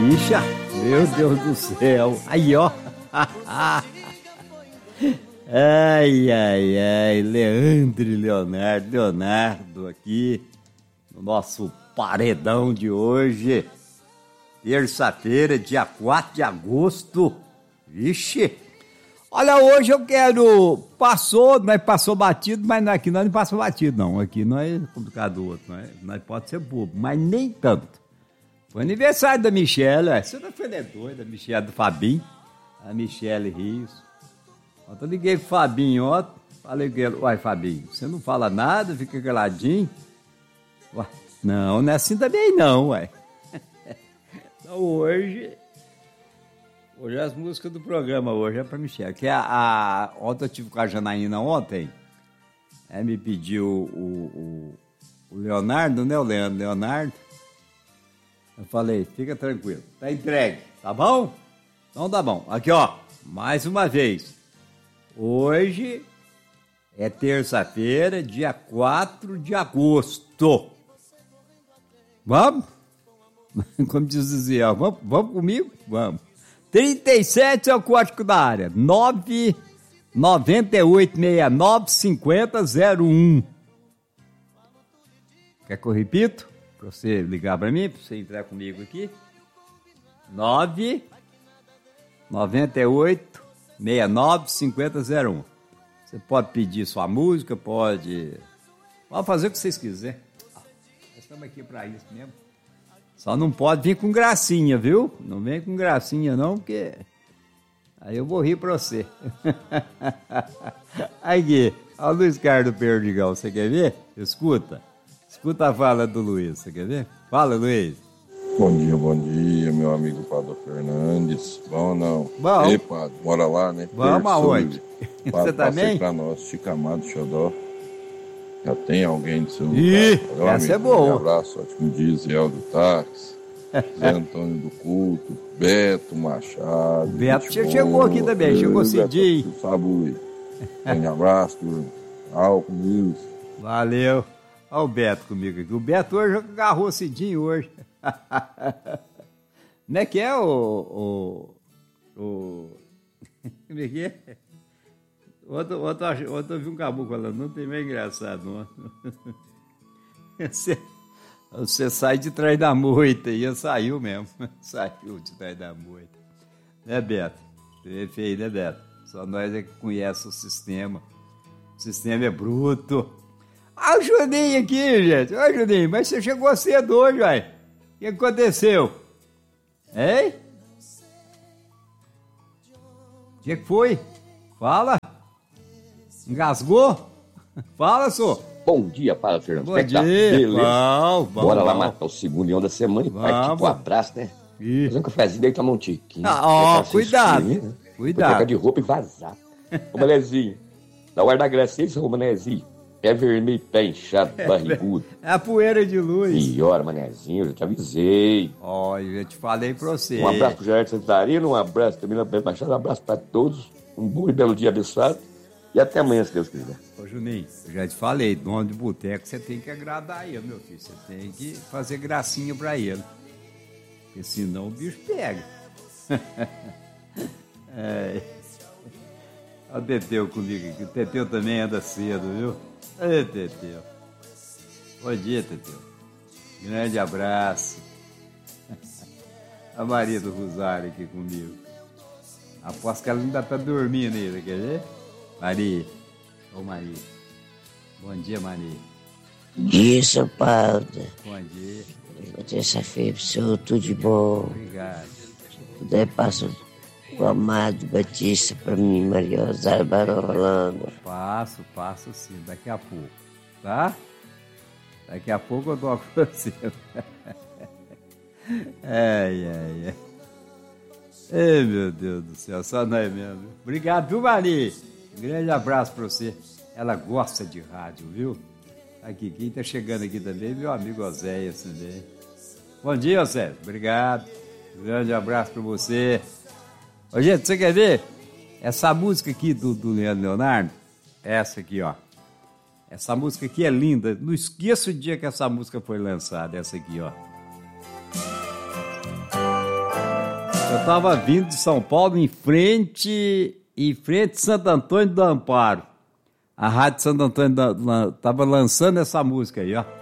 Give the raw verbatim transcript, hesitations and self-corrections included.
Ixa, meu Deus do céu. Aí, ó. Ai, ai, ai. Leandro e Leonardo. Leonardo aqui no nosso paredão de hoje. Terça-feira, dia quatro de agosto. Vixe. Olha, hoje eu quero... Passou, nós passou batido, mas aqui nós não passou batido, não. Aqui nós é complicado do outro. Nós, nós pode ser bobo, mas nem tanto. Foi aniversário da Michelle, é. Você não foi doida, a Michelle do Fabinho. A Michelle Rios. Ontem eu liguei pro Fabinho ontem. Falei com ele, uai, Fabinho, você não fala nada, fica caladinho. Uai, não, não é assim também não, uai. Então hoje... Hoje as músicas do programa, hoje é pra Michelle. Que a, a, ontem eu tive com a Janaína ontem. Ela me pediu o, o, o Leonardo, né? O Leandro Leonardo. Eu falei, fica tranquilo, tá entregue, tá bom? Então tá bom. Aqui, ó, mais uma vez. Hoje é terça-feira, dia quatro de agosto. Vamos? Como diz o Zé, vamos, vamos comigo? Vamos. trinta e sete é o código da área. nove nove oito seis nove cinco zero zero um. Quer que eu repito? Para você ligar para mim, para você entrar comigo aqui. nove nove oito seis nove cinco zero zero um. Você pode pedir sua música, pode... Pode fazer o que vocês quiserem. Nós estamos aqui para isso mesmo. Só não pode vir com gracinha, viu? Não vem com gracinha não, porque aí eu vou rir pra você. Aí, Gui, olha o Luiz Carlos Perdigão, você quer ver? Escuta. Escuta a fala do Luiz, você quer ver? Fala, Luiz. Bom dia, bom dia, meu amigo Padre Fernandes. Bom ou não? Bom. Ei, Padre, bora lá, né? Vamos aonde? Padre, você também? pra nós, Chico Amado Xodó. Já tem alguém do seu Ih, lugar. essa é boa. Um abraço, ótimo dia, Zé do Táxi, Zé Antônio do Culto, Beto Machado. Beto já chegou aqui também, chegou cedinho. Sabe, um abraço, turma. Álcool News. Valeu. Olha o Beto comigo aqui. O Beto hoje agarrou cedinho hoje. Como é que é o... o, o... Como é que é? Ontem, ontem, ontem eu vi um caboclo falando, não tem meio engraçado, não. Você, você sai de trás da moita, e saiu mesmo. Saiu de trás da moita. Né, Beto? É feio, né, Beto? Só nós é que conhece o sistema. O sistema é bruto. Ah, o Juninho aqui, gente. Ô, Juninho, mas você chegou cedo hoje, uai. O que aconteceu? Hein? O que foi? Fala. Engasgou? Fala, senhor. Bom dia, Padre Fernando. Bom dia. Beleza. Bom, bom, Bora lá bom. matar o segundo leão da semana e partir pro abraço, né? Ih. Fazer um cafezinho, daí tomar um tiquinho. Ah, ó, Assistir, cuidado. né? Cuidado. Trocar de roupa e vazar. Ô, Manezinho, na hora da graça, esse ô, Manezinho, pé vermelho, pé inchado, barrigudo. É a poeira de luz. Pior, Manezinho, eu já te avisei. Ó, eu já te falei pra você. Um abraço pro Gerardo Santarino, um abraço também na Pedro Machado, um abraço pra todos. Um bom e belo dia abençoado. E até amanhã, se Deus quiser. Ô, Juninho, eu já te falei, dono de boteco, você tem que agradar ele, meu filho. Você tem que fazer gracinha pra ele. Porque senão o bicho pega. É. Olha o Teteu comigo aqui. O Teteu também anda cedo, viu? Ei, Teteu. Bom dia, Teteu. Grande abraço. A Maria do Rosário aqui comigo. Aposto que ela ainda tá dormindo ainda, quer ver? Maria. Ô, Maria. Bom dia, Maria. Bom dia, seu padre. Bom dia. Boa terça-feira pro senhor, tudo de bom. Obrigado. Se puder, passa o Amado Batista pra mim, Maria Rosário Barão Rolando. Passo, passo sim, daqui a pouco, tá? Daqui a pouco eu dou pra você. Ai, ai, ai. Ei, meu Deus do céu, só nós mesmo. Obrigado, viu, Maria? Um grande abraço pra você. Ela gosta de rádio, viu? Aqui, quem tá chegando aqui também, meu amigo Oséias também. Bom dia, Oséias. Obrigado. Um grande abraço pra você. Ô, gente, você quer ver? Essa música aqui do, do Leandro Leonardo, essa aqui, ó. Essa música aqui é linda. Não esqueça o dia que essa música foi lançada, essa aqui, ó. Eu tava vindo de São Paulo em frente, em frente de Santo Antônio do Amparo. A Rádio Santo Antônio do, tava lançando essa música aí, ó.